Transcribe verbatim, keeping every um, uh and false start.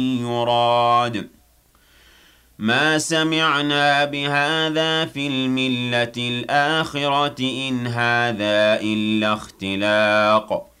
يُرَادُ مَا سَمِعْنَا بِهَٰذَا فِي الْمِلَّةِ الْآخِرَةِ إِنْ هَٰذَا إِلَّا اخْتِلَاقٌ